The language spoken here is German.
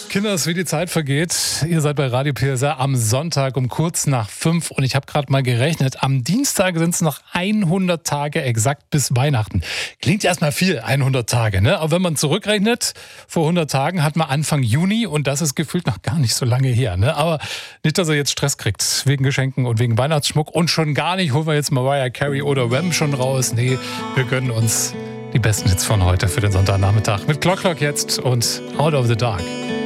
Kinders, wie die Zeit vergeht. Ihr seid bei Radio PSR am Sonntag um kurz nach 5 und ich habe gerade mal gerechnet. Am Dienstag sind es noch 100 Tage exakt bis Weihnachten. Klingt erstmal viel, 100 Tage, ne? Aber wenn man zurückrechnet, vor 100 Tagen hat man Anfang Juni und das ist gefühlt noch gar nicht so lange her, ne? Aber nicht, dass er jetzt Stress kriegt wegen Geschenken und wegen Weihnachtsschmuck und schon gar nicht holen wir jetzt Mariah Carey oder Wham schon raus. Nee, wir gönnen uns die besten Hits von heute für den Sonntagnachmittag mit Clock jetzt und Out of the Dark.